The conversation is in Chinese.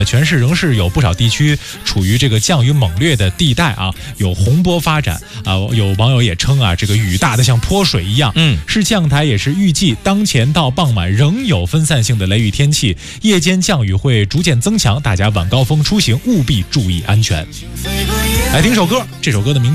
全市仍是有不少地区处于这个降雨猛烈的地带啊，有洪波发展啊。有网友也称啊，这个雨大的像泼水一样。市气象台也是预计当前到傍晚仍有分散性的雷雨天气，夜间降雨会逐渐增强，大家晚高峰出行务必注意安全。来听首歌，这首歌的名字